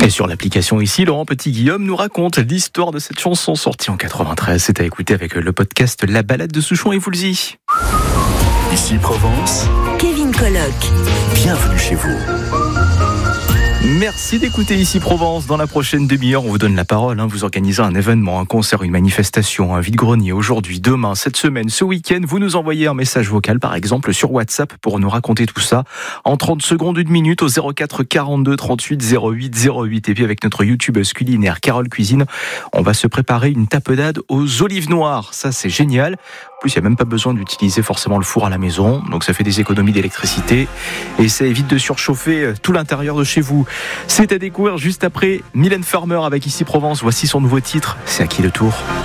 Et sur l'application ici, Laurent Petit-Guillaume nous raconte l'histoire de cette chanson sortie en 93. C'est à écouter avec le podcast La Balade de Souchon et Woolsey. Ici Provence, Kevin Colloc. bienvenue chez vous. Merci d'écouter Ici Provence. Dans la prochaine demi-heure, on vous donne la parole. Vous organisez un événement, un concert, une manifestation, un vide-grenier aujourd'hui, demain, cette semaine, ce week-end. Vous nous envoyez un message vocal, par exemple, sur WhatsApp pour nous raconter tout ça en 30 secondes, 1 minute au 04 42 38 08 08. Et puis avec notre youtubeuse culinaire Carole Cuisine, on va se préparer une tapenade aux olives noires. Ça, c'est génial. En plus, il n'y a même pas besoin d'utiliser forcément le four à la maison. Donc ça fait des économies d'électricité et ça évite de surchauffer tout l'intérieur de chez vous. C'est à découvrir juste après Mylène Farmer avec Ici Provence. Voici son nouveau titre. C'est à qui le tour ?